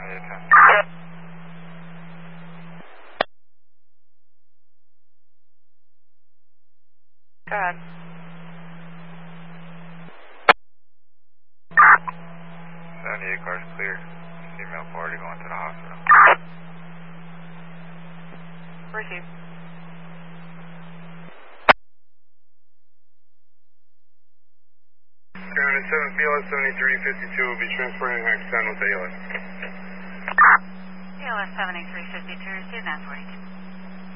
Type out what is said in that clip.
Go ahead. 78 cars clear. Female party going to the hospital. Receive. County 7 BLS 7352 will be transporting Hack San Jose ALS. ALS 7352, receive 942.